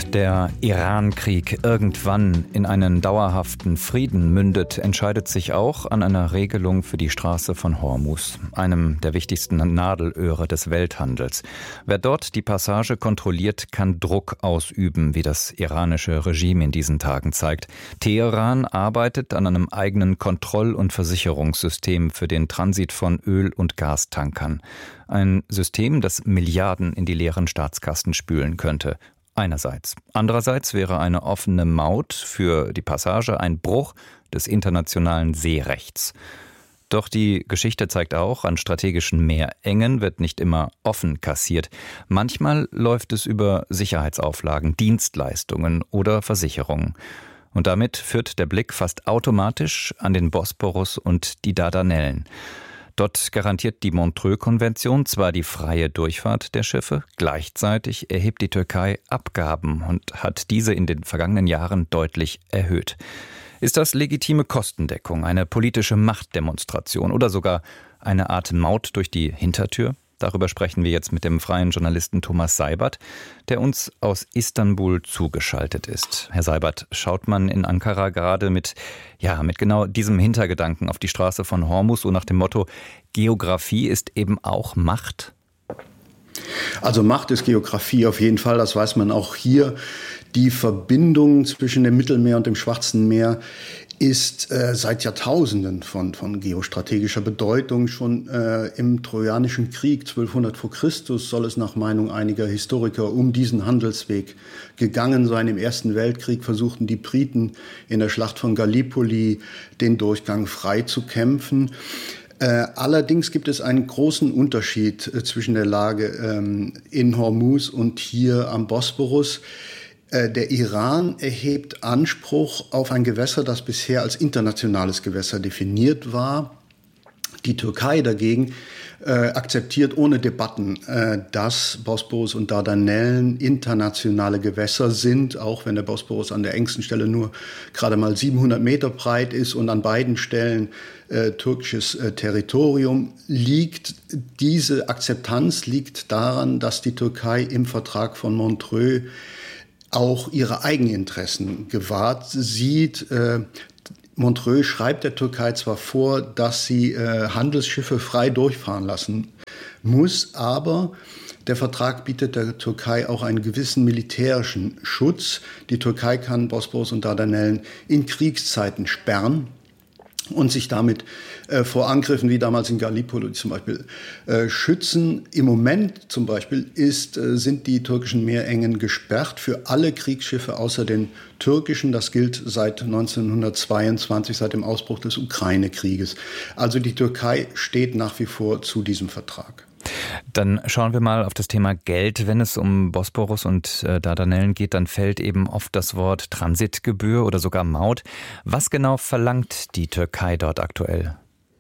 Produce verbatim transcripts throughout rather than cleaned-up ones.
Der Iran-Krieg irgendwann in einen dauerhaften Frieden mündet, entscheidet sich auch an einer Regelung für die Straße von Hormuz, einem der wichtigsten Nadelöhre des Welthandels. Wer dort die Passage kontrolliert, kann Druck ausüben, wie das iranische Regime in diesen Tagen zeigt. Teheran arbeitet an einem eigenen Kontroll- und Versicherungssystem für den Transit von Öl- und Gastankern. Ein System, das Milliarden in die leeren Staatskassen spülen könnte. Einerseits. Andererseits wäre eine offene Maut für die Passage ein Bruch des internationalen Seerechts. Doch die Geschichte zeigt auch, an strategischen Meerengen wird nicht immer offen kassiert. Manchmal läuft es über Sicherheitsauflagen, Dienstleistungen oder Versicherungen. Und damit führt der Blick fast automatisch an den Bosporus und die Dardanellen. Dort garantiert die Montreux-Konvention zwar die freie Durchfahrt der Schiffe, gleichzeitig erhebt die Türkei Abgaben und hat diese in den vergangenen Jahren deutlich erhöht. Ist das legitime Kostendeckung, eine politische Machtdemonstration oder sogar eine Art Maut durch die Hintertür? Darüber sprechen wir jetzt mit dem freien Journalisten Thomas Seibert, der uns aus Istanbul zugeschaltet ist. Herr Seibert, schaut man in Ankara gerade mit, ja, mit genau diesem Hintergedanken auf die Straße von Hormuz, so nach dem Motto, Geografie ist eben auch Macht? Also Macht ist Geografie auf jeden Fall, das weiß man auch hier. Die Verbindung zwischen dem Mittelmeer und dem Schwarzen Meer ist äh, seit Jahrtausenden von, von geostrategischer Bedeutung. Schon äh, im Trojanischen Krieg zwölfhundert vor Christus soll es nach Meinung einiger Historiker um diesen Handelsweg gegangen sein. Im Ersten Weltkrieg versuchten die Briten in der Schlacht von Gallipoli den Durchgang frei zu kämpfen. Äh, allerdings gibt es einen großen Unterschied äh, zwischen der Lage ähm, in Hormuz und hier am Bosporus. Der Iran erhebt Anspruch auf ein Gewässer, das bisher als internationales Gewässer definiert war. Die Türkei dagegen äh, akzeptiert ohne Debatten, äh, dass Bosporus und Dardanellen internationale Gewässer sind, auch wenn der Bosporus an der engsten Stelle nur gerade mal siebenhundert Meter breit ist und an beiden Stellen äh, türkisches äh, Territorium liegt. Diese Akzeptanz liegt daran, dass die Türkei im Vertrag von Montreux auch ihre Eigeninteressen gewahrt sieht. Äh, Montreux schreibt der Türkei zwar vor, dass sie äh, Handelsschiffe frei durchfahren lassen muss, aber der Vertrag bietet der Türkei auch einen gewissen militärischen Schutz. Die Türkei kann Bosporus und Dardanellen in Kriegszeiten sperren und sich damit äh, vor Angriffen wie damals in Gallipoli zum Beispiel äh, schützen. Im Moment zum Beispiel ist, äh, sind die türkischen Meerengen gesperrt für alle Kriegsschiffe außer den türkischen. Das gilt seit neunzehnhundertzweiundzwanzig, seit dem Ausbruch des Ukraine-Krieges. Also die Türkei steht nach wie vor zu diesem Vertrag. Dann schauen wir mal auf das Thema Geld. Wenn es um Bosporus und äh, Dardanellen geht, dann fällt eben oft das Wort Transitgebühr oder sogar Maut. Was genau verlangt die Türkei dort aktuell?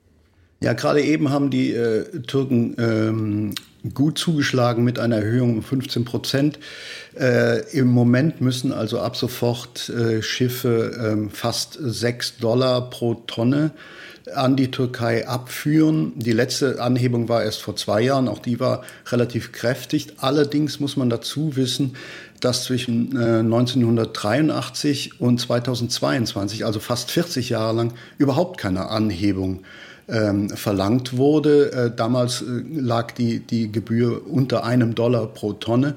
Ja, gerade eben haben die äh, Türken ähm, gut zugeschlagen mit einer Erhöhung um fünfzehn Prozent. Äh, Im Moment müssen also ab sofort äh, Schiffe äh, fast sechs Dollar pro Tonne an die Türkei abführen. Die letzte Anhebung war erst vor zwei Jahren, auch die war relativ kräftig. Allerdings muss man dazu wissen, dass zwischen äh, neunzehnhundertdreiundachtzig und zweitausendzweiundzwanzig, also fast vierzig Jahre lang, überhaupt keine Anhebung ähm, verlangt wurde. Äh, damals äh, lag die, die Gebühr unter einem Dollar pro Tonne.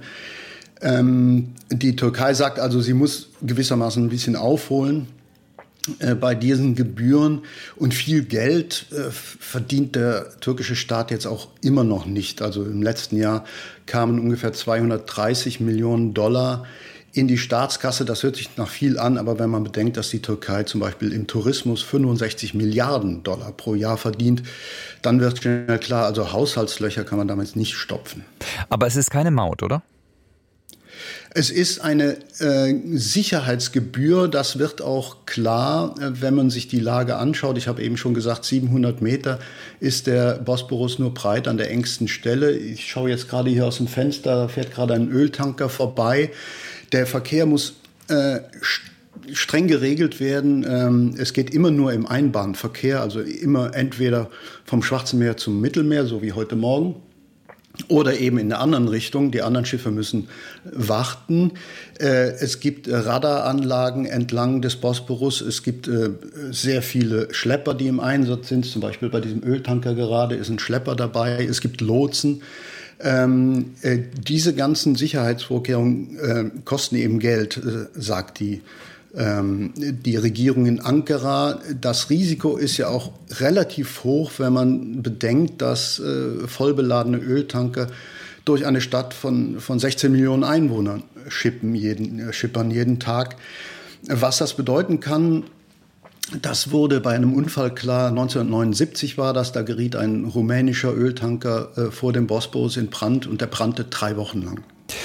Ähm, die Türkei sagt also, sie muss gewissermaßen ein bisschen aufholen bei diesen Gebühren, und viel Geld äh, verdient der türkische Staat jetzt auch immer noch nicht. Also im letzten Jahr kamen ungefähr zweihundertdreißig Millionen Dollar in die Staatskasse. Das hört sich nach viel an, aber wenn man bedenkt, dass die Türkei zum Beispiel im Tourismus fünfundsechzig Milliarden Dollar pro Jahr verdient, dann wird schnell klar, also Haushaltslöcher kann man damit nicht stopfen. Aber es ist keine Maut, oder? Es ist eine äh, Sicherheitsgebühr, das wird auch klar, äh, wenn man sich die Lage anschaut. Ich habe eben schon gesagt, siebenhundert Meter ist der Bosporus nur breit an der engsten Stelle. Ich schaue jetzt gerade hier aus dem Fenster, da fährt gerade ein Öltanker vorbei. Der Verkehr muss äh, streng geregelt werden. Ähm, es geht immer nur im Einbahnverkehr, also immer entweder vom Schwarzen Meer zum Mittelmeer, so wie heute Morgen, Oder eben in der anderen Richtung, die anderen Schiffe müssen warten. Es gibt Radaranlagen entlang des Bosporus. Es gibt sehr viele Schlepper, die im Einsatz sind. Zum Beispiel bei diesem Öltanker gerade ist ein Schlepper dabei. Es gibt Lotsen. Ähm, diese ganzen Sicherheitsvorkehrungen kosten eben Geld, sagt die die Regierung in Ankara. Das Risiko ist ja auch relativ hoch, wenn man bedenkt, dass äh, vollbeladene Öltanker durch eine Stadt von, von sechzehn Millionen Einwohnern schippen jeden, äh, schippern jeden Tag. Was das bedeuten kann, das wurde bei einem Unfall klar. neunzehnhundertneunundsiebzig war das, da geriet ein rumänischer Öltanker äh, vor dem Bosporus in Brand und der brannte drei Wochen lang.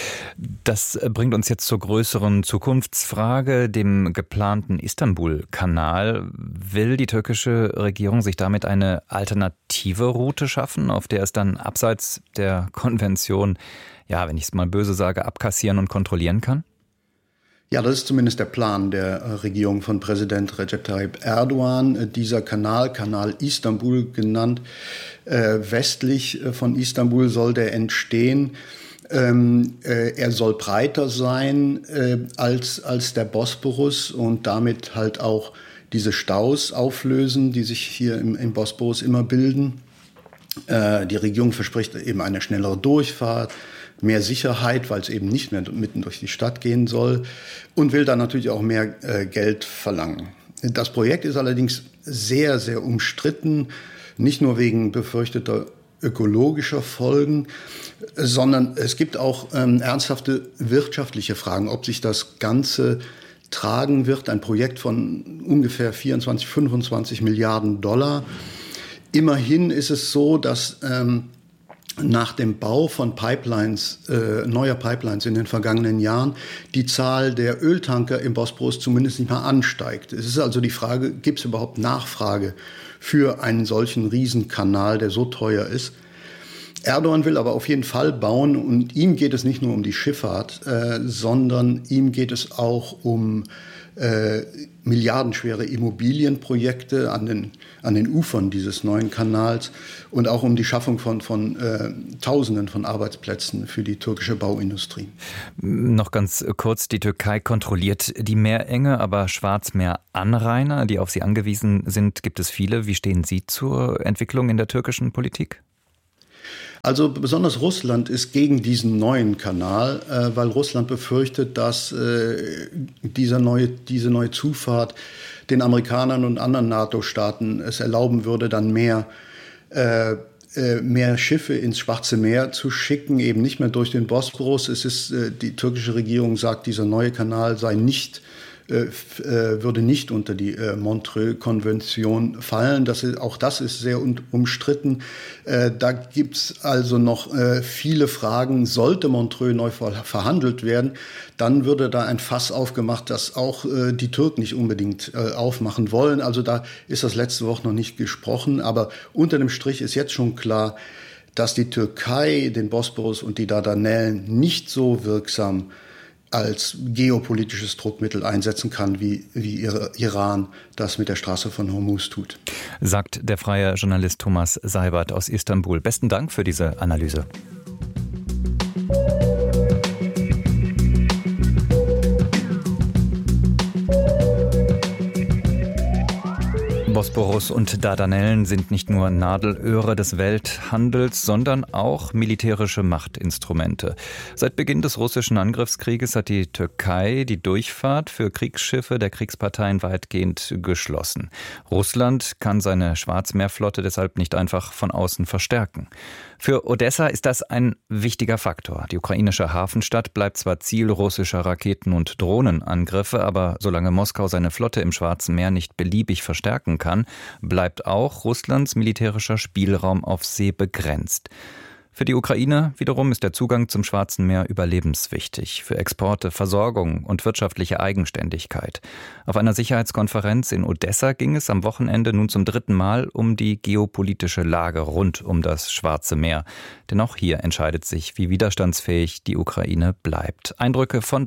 Das bringt uns jetzt zur größeren Zukunftsfrage, dem geplanten Istanbul-Kanal. Will die türkische Regierung sich damit eine alternative Route schaffen, auf der es dann abseits der Konvention, ja, wenn ich es mal böse sage, abkassieren und kontrollieren kann? Ja, das ist zumindest der Plan der Regierung von Präsident Recep Tayyip Erdogan. Dieser Kanal, Kanal Istanbul genannt, äh, westlich von Istanbul soll der entstehen. Ähm, äh, er soll breiter sein äh, als, als der Bosporus und damit halt auch diese Staus auflösen, die sich hier im, im Bosporus immer bilden. Äh, die Regierung verspricht eben eine schnellere Durchfahrt, mehr Sicherheit, weil es eben nicht mehr mitten durch die Stadt gehen soll und will dann natürlich auch mehr äh, Geld verlangen. Das Projekt ist allerdings sehr, sehr umstritten, nicht nur wegen befürchteter ökologischer Folgen, sondern es gibt auch ähm, ernsthafte wirtschaftliche Fragen, ob sich das Ganze tragen wird. Ein Projekt von ungefähr vierundzwanzig, fünfundzwanzig Milliarden Dollar. Immerhin ist es so, dass ähm, nach dem Bau von Pipelines, äh, neuer Pipelines in den vergangenen Jahren, die Zahl der Öltanker im Bosporus zumindest nicht mehr ansteigt. Es ist also die Frage, gibt es überhaupt Nachfrage für einen solchen Riesenkanal, der so teuer ist? Erdogan will aber auf jeden Fall bauen und ihm geht es nicht nur um die Schifffahrt, äh, sondern ihm geht es auch um äh, milliardenschwere Immobilienprojekte an den, an den Ufern dieses neuen Kanals und auch um die Schaffung von, von äh, Tausenden von Arbeitsplätzen für die türkische Bauindustrie. Noch ganz kurz, die Türkei kontrolliert die Meerenge, aber Schwarzmeeranrainer, die auf sie angewiesen sind, gibt es viele. Wie stehen Sie zur Entwicklung in der türkischen Politik? Also besonders Russland ist gegen diesen neuen Kanal, äh, weil Russland befürchtet, dass äh, dieser neue, diese neue Zufahrt den Amerikanern und anderen NATO-Staaten es erlauben würde, dann mehr, äh, äh, mehr Schiffe ins Schwarze Meer zu schicken, eben nicht mehr durch den Bosporus. Es ist, äh, die türkische Regierung sagt, dieser neue Kanal sei nicht Äh, würde nicht unter die äh, Montreux-Konvention fallen. Das ist, auch das ist sehr un- umstritten. Äh, da gibt's also noch äh, viele Fragen. Sollte Montreux neu ver- verhandelt werden, dann würde da ein Fass aufgemacht, das auch äh, die Türken nicht unbedingt äh, aufmachen wollen. Also da ist das letzte Woche noch nicht gesprochen. Aber unter dem Strich ist jetzt schon klar, dass die Türkei den Bosporus und die Dardanellen nicht so wirksam als geopolitisches Druckmittel einsetzen kann, wie, wie ihre Iran das mit der Straße von Hormuz tut. Sagt der freie Journalist Thomas Seibert aus Istanbul. Besten Dank für diese Analyse. Bosporus und Dardanellen sind nicht nur Nadelöhre des Welthandels, sondern auch militärische Machtinstrumente. Seit Beginn des russischen Angriffskrieges hat die Türkei die Durchfahrt für Kriegsschiffe der Kriegsparteien weitgehend geschlossen. Russland kann seine Schwarzmeerflotte deshalb nicht einfach von außen verstärken. Für Odessa ist das ein wichtiger Faktor. Die ukrainische Hafenstadt bleibt zwar Ziel russischer Raketen- und Drohnenangriffe, aber solange Moskau seine Flotte im Schwarzen Meer nicht beliebig verstärken kann, bleibt auch Russlands militärischer Spielraum auf See begrenzt. Für die Ukraine wiederum ist der Zugang zum Schwarzen Meer überlebenswichtig für Exporte, Versorgung und wirtschaftliche Eigenständigkeit. Auf einer Sicherheitskonferenz in Odessa ging es am Wochenende nun zum dritten Mal um die geopolitische Lage rund um das Schwarze Meer. Denn auch hier entscheidet sich, wie widerstandsfähig die Ukraine bleibt. Eindrücke von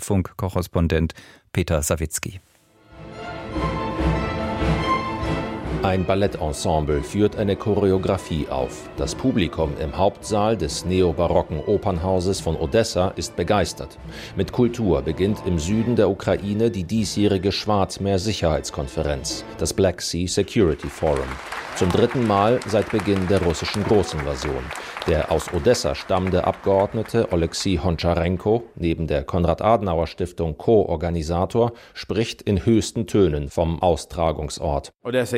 Deutschlandfunk-Korrespondent Peter Sawicki. Ein Ballettensemble führt eine Choreografie auf. Das Publikum im Hauptsaal des neobarocken Opernhauses von Odessa ist begeistert. Mit Kultur beginnt im Süden der Ukraine die diesjährige Schwarzmeer-Sicherheitskonferenz, das Black Sea Security Forum. Zum dritten Mal seit Beginn der russischen Großinvasion. Der aus Odessa stammende Abgeordnete Oleksiy Honcharenko, neben der Konrad-Adenauer-Stiftung Co-Organisator, spricht in höchsten Tönen vom Austragungsort. Odessa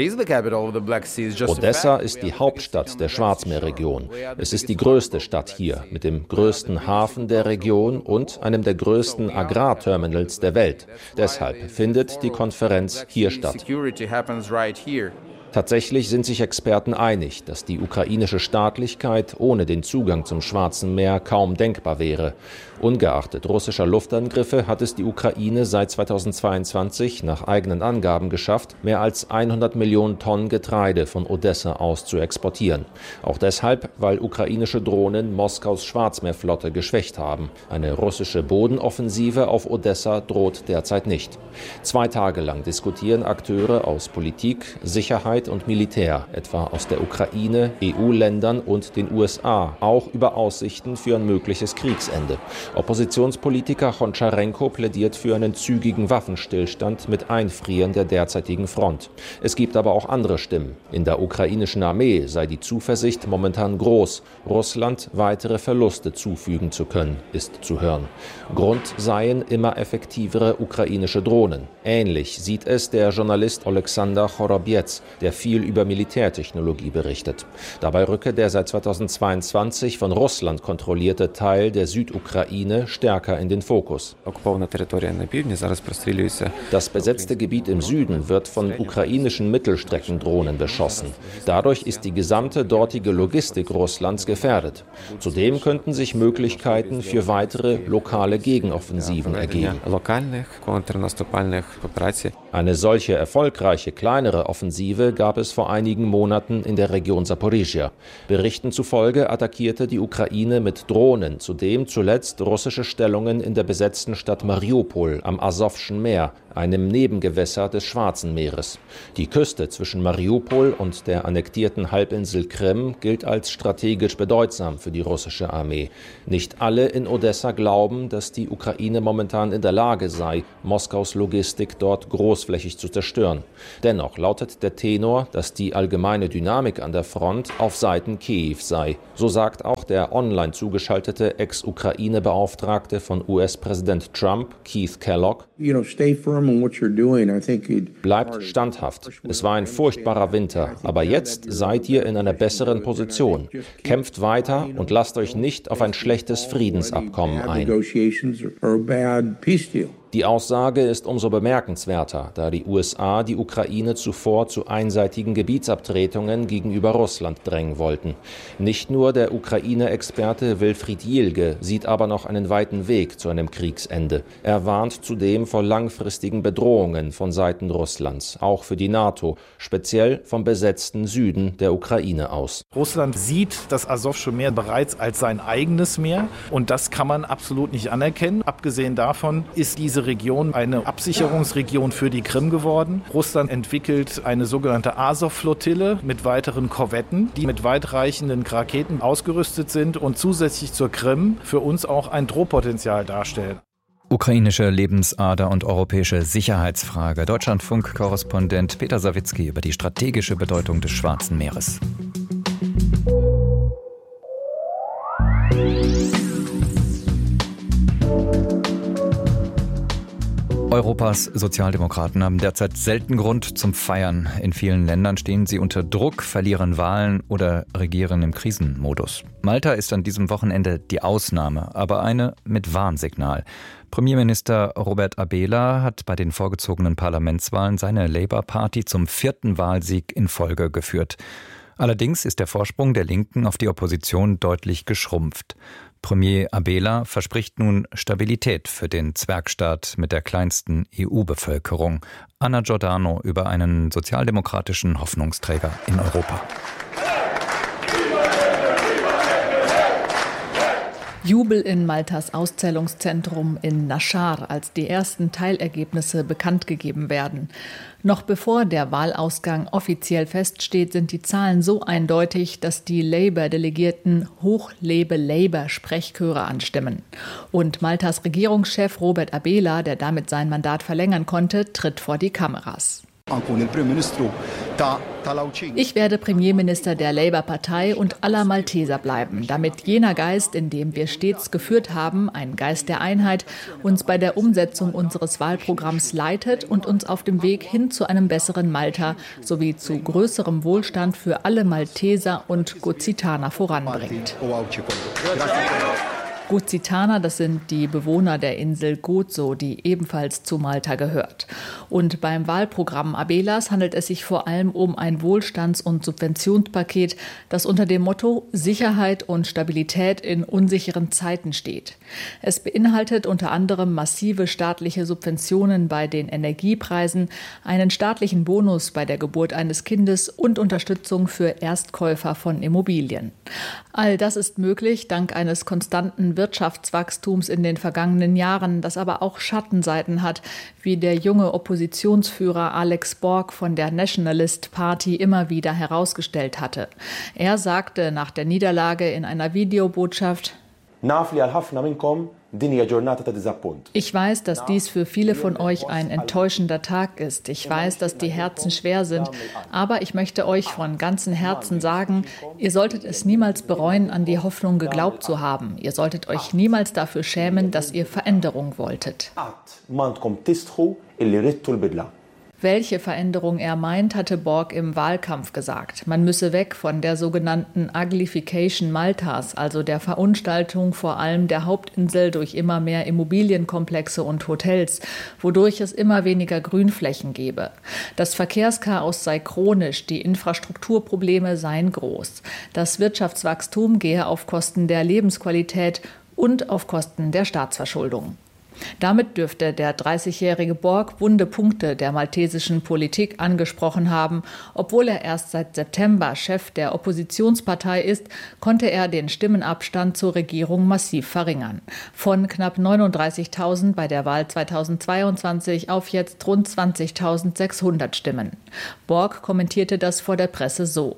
ist die Hauptstadt der Schwarzmeerregion. Es ist die größte Stadt hier, mit dem größten Hafen der Region und einem der größten Agrarterminals der Welt. Deshalb findet die Konferenz hier statt. Tatsächlich sind sich Experten einig, dass die ukrainische Staatlichkeit ohne den Zugang zum Schwarzen Meer kaum denkbar wäre. Ungeachtet russischer Luftangriffe hat es die Ukraine seit zweitausendzweiundzwanzig nach eigenen Angaben geschafft, mehr als hundert Millionen Tonnen Getreide von Odessa aus zu exportieren. Auch deshalb, weil ukrainische Drohnen Moskaus Schwarzmeerflotte geschwächt haben. Eine russische Bodenoffensive auf Odessa droht derzeit nicht. Zwei Tage lang diskutieren Akteure aus Politik, Sicherheit und Militär, etwa aus der Ukraine, E U-Ländern und den U S A, auch über Aussichten für ein mögliches Kriegsende. Oppositionspolitiker Honcharenko plädiert für einen zügigen Waffenstillstand mit Einfrieren der derzeitigen Front. Es gibt aber auch andere Stimmen. In der ukrainischen Armee sei die Zuversicht momentan groß, Russland weitere Verluste zufügen zu können, ist zu hören. Grund seien immer effektivere ukrainische Drohnen. Ähnlich sieht es der Journalist Alexander Chorobiec, der viel über Militärtechnologie berichtet. Dabei rücke der seit zweitausendzweiundzwanzig von Russland kontrollierte Teil der Südukraine stärker in den Fokus. Das besetzte Gebiet im Süden wird von ukrainischen Mittelstreckendrohnen beschossen. Dadurch ist die gesamte dortige Logistik Russlands gefährdet. Zudem könnten sich Möglichkeiten für weitere lokale Gegenoffensiven ergeben. Eine solche erfolgreiche kleinere Offensive gab es vor einigen Monaten in der Region Saporischschja. Berichten zufolge attackierte die Ukraine mit Drohnen zudem zuletzt russische Stellungen in der besetzten Stadt Mariupol am Asowschen Meer, einem Nebengewässer des Schwarzen Meeres. Die Küste zwischen Mariupol und der annektierten Halbinsel Krim gilt als strategisch bedeutsam für die russische Armee. Nicht alle in Odessa glauben, dass die Ukraine momentan in der Lage sei, Moskaus Logistik dort großflächig zu zerstören. Dennoch lautet der Tenor, dass die allgemeine Dynamik an der Front auf Seiten Kiew sei. So sagt auch der online zugeschaltete Ex-Ukraine-Beauftragte von U S-Präsident Trump, Keith Kellogg. Bleibt standhaft. Es war ein furchtbarer Winter, aber jetzt seid ihr in einer besseren Position. Kämpft weiter und lasst euch nicht auf ein schlechtes Friedensabkommen ein. Die Aussage ist umso bemerkenswerter, da die U S A die Ukraine zuvor zu einseitigen Gebietsabtretungen gegenüber Russland drängen wollten. Nicht nur der Ukraine-Experte Wilfried Jilge sieht aber noch einen weiten Weg zu einem Kriegsende. Er warnt zudem vor langfristigen Bedrohungen von Seiten Russlands, auch für die NATO, speziell vom besetzten Süden der Ukraine aus. Russland sieht das Asowsche Meer bereits als sein eigenes Meer und das kann man absolut nicht anerkennen. Abgesehen davon ist diese Region eine Absicherungsregion für die Krim geworden. Russland entwickelt eine sogenannte Asow-Flottille mit weiteren Korvetten, die mit weitreichenden Raketen ausgerüstet sind und zusätzlich zur Krim für uns auch ein Drohpotenzial darstellen. Ukrainische Lebensader und europäische Sicherheitsfrage. Deutschlandfunk-Korrespondent Peter Sawicki über die strategische Bedeutung des Schwarzen Meeres. Europas Sozialdemokraten haben derzeit selten Grund zum Feiern. In vielen Ländern stehen sie unter Druck, verlieren Wahlen oder regieren im Krisenmodus. Malta ist an diesem Wochenende die Ausnahme, aber eine mit Warnsignal. Premierminister Robert Abela hat bei den vorgezogenen Parlamentswahlen seine Labour Party zum vierten Wahlsieg in Folge geführt. Allerdings ist der Vorsprung der Linken auf die Opposition deutlich geschrumpft. Premier Abela verspricht nun Stabilität für den Zwergstaat mit der kleinsten E U-Bevölkerung. Anna Giordano über einen sozialdemokratischen Hoffnungsträger in Europa. Jubel in Maltas Auszählungszentrum in Nashar, als die ersten Teilergebnisse bekannt gegeben werden. Noch bevor der Wahlausgang offiziell feststeht, sind die Zahlen so eindeutig, dass die Labour-Delegierten Hoch lebe Labour Sprechchöre anstimmen. Und Maltas Regierungschef Robert Abela, der damit sein Mandat verlängern konnte, tritt vor die Kameras. Ich werde Premierminister der Labour-Partei und aller Malteser bleiben, damit jener Geist, in dem wir stets geführt haben, ein Geist der Einheit, uns bei der Umsetzung unseres Wahlprogramms leitet und uns auf dem Weg hin zu einem besseren Malta sowie zu größerem Wohlstand für alle Malteser und Gozitaner voranbringt. Gozitaner, das sind die Bewohner der Insel Gozo, die ebenfalls zu Malta gehört. Und beim Wahlprogramm Abelas handelt es sich vor allem um ein Wohlstands- und Subventionspaket, das unter dem Motto Sicherheit und Stabilität in unsicheren Zeiten steht. Es beinhaltet unter anderem massive staatliche Subventionen bei den Energiepreisen, einen staatlichen Bonus bei der Geburt eines Kindes und Unterstützung für Erstkäufer von Immobilien. All das ist möglich dank eines konstanten Wirtschaftswachstums in den vergangenen Jahren, das aber auch Schattenseiten hat, wie der junge Oppositionsführer Alex Borg von der Nationalist Party immer wieder herausgestellt hatte. Er sagte nach der Niederlage in einer Videobotschaft: Ich weiß, dass dies für viele von euch ein enttäuschender Tag ist. Ich weiß, dass die Herzen schwer sind. Aber ich möchte euch von ganzem Herzen sagen, ihr solltet es niemals bereuen, an die Hoffnung geglaubt zu haben. Ihr solltet euch niemals dafür schämen, dass ihr Veränderung wolltet. Welche Veränderung er meint, hatte Borg im Wahlkampf gesagt. Man müsse weg von der sogenannten Uglification Maltas, also der Verunstaltung vor allem der Hauptinsel durch immer mehr Immobilienkomplexe und Hotels, wodurch es immer weniger Grünflächen gebe. Das Verkehrschaos sei chronisch, die Infrastrukturprobleme seien groß. Das Wirtschaftswachstum gehe auf Kosten der Lebensqualität und auf Kosten der Staatsverschuldung. Damit dürfte der dreißigjährige Borg wunde Punkte der maltesischen Politik angesprochen haben. Obwohl er erst seit September Chef der Oppositionspartei ist, konnte er den Stimmenabstand zur Regierung massiv verringern. Von knapp neununddreißigtausend bei der Wahl zweitausendzweiundzwanzig auf jetzt rund zwanzigtausendsechshundert Stimmen. Borg kommentierte das vor der Presse so: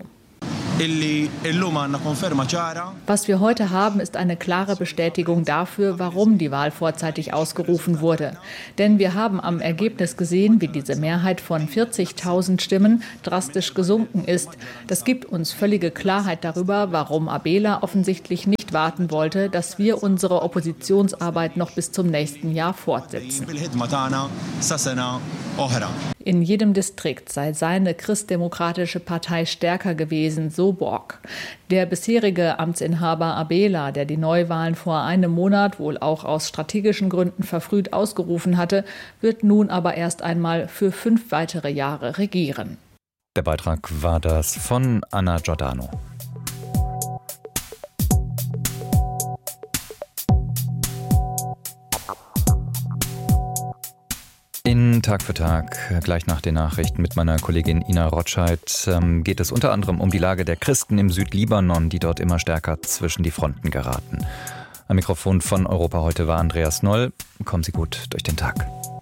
Was wir heute haben, ist eine klare Bestätigung dafür, warum die Wahl vorzeitig ausgerufen wurde. Denn wir haben am Ergebnis gesehen, wie diese Mehrheit von vierzigtausend Stimmen drastisch gesunken ist. Das gibt uns völlige Klarheit darüber, warum Abela offensichtlich nicht warten wollte, dass wir unsere Oppositionsarbeit noch bis zum nächsten Jahr fortsetzen. In jedem Distrikt sei seine christdemokratische Partei stärker gewesen, so Borg. Der bisherige Amtsinhaber Abela, der die Neuwahlen vor einem Monat wohl auch aus strategischen Gründen verfrüht ausgerufen hatte, wird nun aber erst einmal für fünf weitere Jahre regieren. Der Beitrag war das von Anna Giordano. In Tag für Tag, gleich nach den Nachrichten mit meiner Kollegin Ina Rotscheid, ähm, geht es unter anderem um die Lage der Christen im Südlibanon, die dort immer stärker zwischen die Fronten geraten. Am Mikrofon von Europa heute war Andreas Noll. Kommen Sie gut durch den Tag.